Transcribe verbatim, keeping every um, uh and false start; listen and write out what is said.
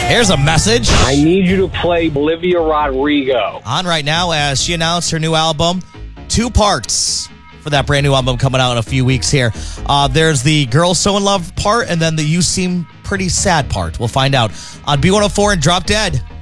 Here's a message. I need you to play Olivia Rodrigo. On right now as she announced her new album, two parts for that brand new album coming out in a few weeks here. Uh, there's the Girl So In Love part and then the You Seem Pretty Sad part. We'll find out on B one oh four and Drop Dead.